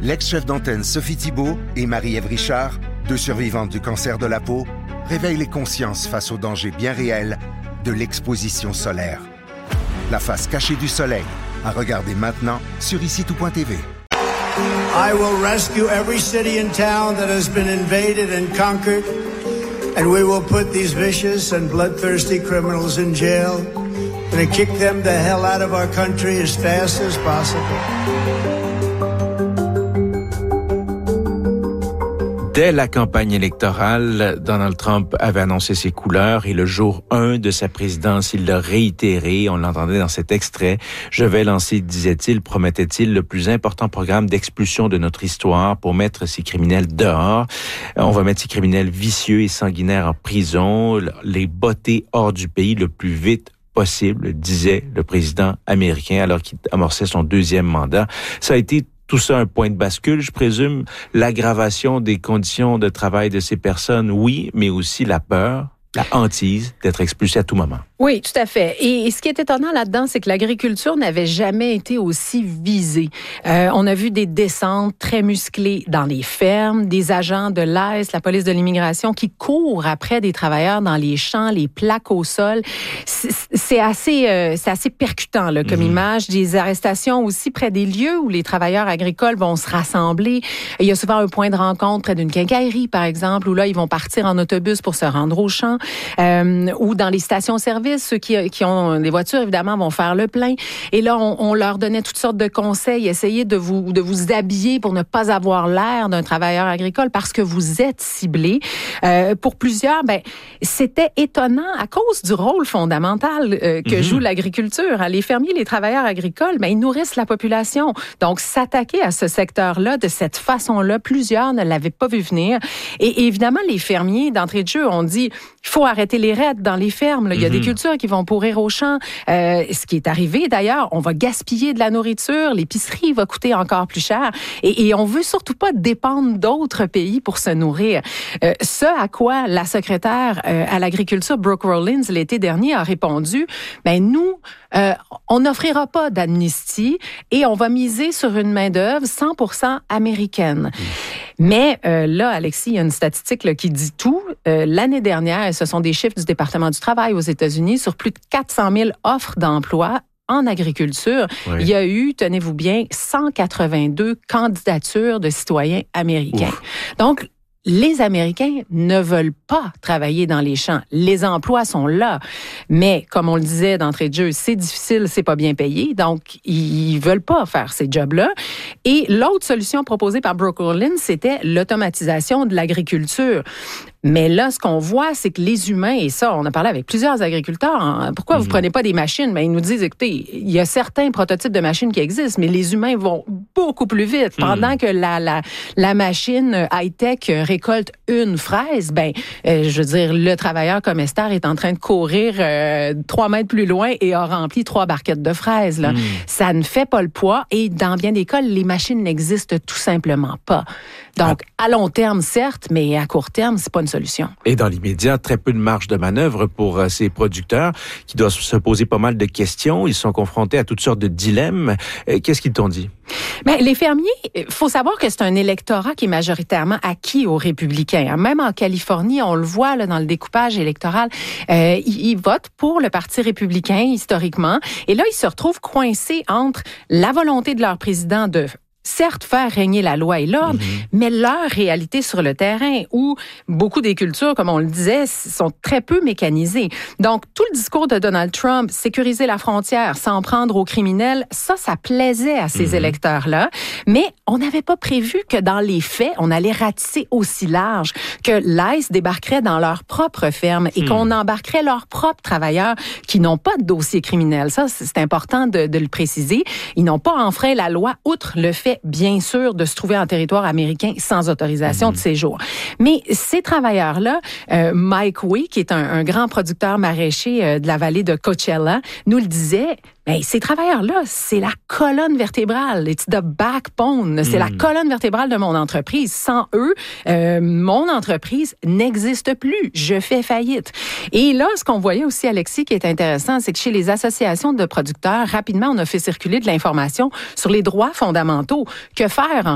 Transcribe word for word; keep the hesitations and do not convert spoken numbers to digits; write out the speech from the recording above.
L'ex-chef d'antenne Sophie Thibault et Marie-Ève Richard, deux survivantes du cancer de la peau, réveillent les consciences face aux dangers bien réels de l'exposition solaire. La face cachée du soleil, à regarder maintenant sur ici tout point t v. I will rescue every city and town that has been invaded and conquered, and we will put these vicious and bloodthirsty criminals in jail and kick them the hell out of our country as fast as possible. Dès la campagne électorale, Donald Trump avait annoncé ses couleurs et le jour un de sa présidence, il l'a réitéré. On l'entendait dans cet extrait. « Je vais lancer, disait-il, promettait-il, le plus important programme d'expulsion de notre histoire pour mettre ces criminels dehors. On va mettre ces criminels vicieux et sanguinaires en prison, les botter hors du pays le plus vite possible, disait le président américain alors qu'il amorçait son deuxième mandat. Ça a été tout ça un point de bascule, je présume, l'aggravation des conditions de travail de ces personnes, oui, mais aussi la peur, la hantise d'être expulsé à tout moment. Oui, tout à fait. Et ce qui est étonnant là-dedans, c'est que l'agriculture n'avait jamais été aussi visée. Euh, on a vu des descentes très musclées dans les fermes, des agents de l'I C E, la police de l'immigration, qui courent après des travailleurs dans les champs, les plaques au sol. C'est, c'est assez, euh, c'est assez percutant là, comme mmh. image. Des arrestations aussi près des lieux où les travailleurs agricoles vont se rassembler. Il y a souvent un point de rencontre près d'une quincaillerie, par exemple, où là, ils vont partir en autobus pour se rendre au champ, euh, ou dans les stations-service. Ceux qui, qui ont des voitures, évidemment, vont faire le plein. Et là, on, on leur donnait toutes sortes de conseils. Essayez de vous, de vous habiller pour ne pas avoir l'air d'un travailleur agricole parce que vous êtes ciblé. Euh, pour plusieurs, ben, c'était étonnant à cause du rôle fondamental euh, que mm-hmm. joue l'agriculture. Les fermiers, les travailleurs agricoles, ben, ils nourrissent la population. Donc, s'attaquer à ce secteur-là de cette façon-là, plusieurs ne l'avaient pas vu venir. Et, et évidemment, les fermiers, d'entrée de jeu, ont dit, il faut arrêter les raids dans les fermes. Là. Il y a mm-hmm. des cultures qui vont pourrir au champ. Euh, ce qui est arrivé, d'ailleurs, on va gaspiller de la nourriture, l'épicerie va coûter encore plus cher et, et on veut surtout pas dépendre d'autres pays pour se nourrir. Euh, ce à quoi la secrétaire euh, à l'agriculture, Brooke Rollins, l'été dernier, a répondu, ben nous, euh, on n'offrira pas d'amnistie et on va miser sur une main-d'œuvre cent pour cent américaine. Mmh. Mais euh, là, Alexis, il y a une statistique là, qui dit tout. Euh, l'année dernière, ce sont des chiffres du département du travail aux États-Unis, sur plus de quatre cent mille offres d'emploi en agriculture. Oui. Il y a eu, tenez-vous bien, cent quatre-vingt-deux candidatures de citoyens américains. Ouf. Donc, les Américains ne veulent pas travailler dans les champs. Les emplois sont là. Mais, comme on le disait d'entrée de jeu, c'est difficile, c'est pas bien payé. Donc, ils veulent pas faire ces jobs-là. Et l'autre solution proposée par Brooke Rollins, c'était l'automatisation de l'agriculture. Mais là, ce qu'on voit, c'est que les humains, et ça, on a parlé avec plusieurs agriculteurs, hein, pourquoi mmh. vous prenez pas des machines? Ben, ils nous disent, écoutez, il y a certains prototypes de machines qui existent, mais les humains vont beaucoup plus vite. Mmh. Pendant que la, la, la machine high-tech récolte une fraise, ben, euh, je veux dire, le travailleur comme Esther est en train de courir euh, trois mètres plus loin et a rempli trois barquettes de fraises. Là. Mmh. Ça ne fait pas le poids et dans bien des cas, les machines n'existent tout simplement pas. Donc, ah. à long terme, certes, mais à court terme, c'est pas une solution. Et dans l'immédiat, très peu de marge de manœuvre pour euh, ces producteurs qui doivent se poser pas mal de questions. Ils sont confrontés à toutes sortes de dilemmes. Euh, qu'est-ce qu'ils t'ont dit? Ben, les fermiers, il faut savoir que c'est un électorat qui est majoritairement acquis aux républicains. Même en Californie, on le voit là, dans le découpage électoral, euh, ils, ils votent pour le Parti républicain historiquement. Et là, ils se retrouvent coincés entre la volonté de leur président de certes faire régner la loi et l'ordre, mm-hmm. mais leur réalité sur le terrain, où beaucoup des cultures, comme on le disait, sont très peu mécanisées. Donc, tout le discours de Donald Trump, sécuriser la frontière, s'en prendre aux criminels, ça, ça plaisait à ces mm-hmm. électeurs-là. Mais on n'avait pas prévu que dans les faits, on allait ratisser aussi large, que l'I C E débarquerait dans leur propre ferme et mm. qu'on embarquerait leurs propres travailleurs qui n'ont pas de dossier criminel. Ça, c'est important de, de le préciser. Ils n'ont pas enfreint la loi, outre le fait bien sûr, de se trouver en territoire américain sans autorisation mmh. de séjour. Mais ces travailleurs-là, euh, Mike Way, qui est un, un grand producteur maraîcher euh, de la vallée de Coachella, nous le disait, ben, ces travailleurs-là, c'est la colonne vertébrale. It's the backbone. C'est mmh. la colonne vertébrale de mon entreprise. Sans eux, euh, mon entreprise n'existe plus. Je fais faillite. Et là, ce qu'on voyait aussi, Alexis, qui est intéressant, c'est que chez les associations de producteurs, rapidement, on a fait circuler de l'information sur les droits fondamentaux. Que faire en